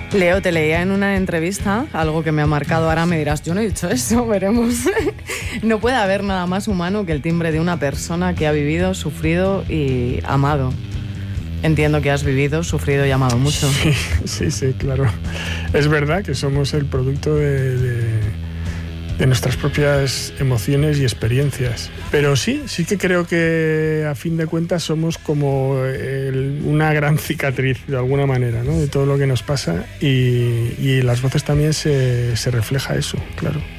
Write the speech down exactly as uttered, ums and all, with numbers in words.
Leo, te leía en una entrevista algo que me ha marcado, ahora me dirás, yo no he dicho eso, veremos. No puede haber nada más humano que el timbre de una persona que ha vivido, sufrido y amado. Entiendo que has vivido, sufrido y amado mucho. Sí, sí, sí, claro. Es verdad que somos el producto de, de, de nuestras propias emociones y experiencias. Pero sí, sí que creo que a fin de cuentas somos como el, una gran cicatriz, de alguna manera, ¿no? De todo lo que nos pasa y, y en las voces también se, se refleja eso, claro.